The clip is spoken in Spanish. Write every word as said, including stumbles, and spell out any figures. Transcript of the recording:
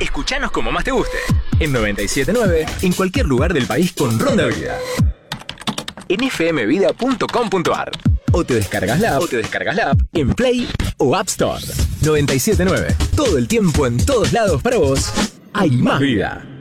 Escuchanos como más te guste. En noventa y siete punto nueve, en cualquier lugar del país con Ronda Vida. En f m vida punto com punto a r. O te descargas la app, o te descargas la app en Play o App Store. noventa y siete punto nueve. Todo el tiempo, en todos lados para vos. Hay más vida.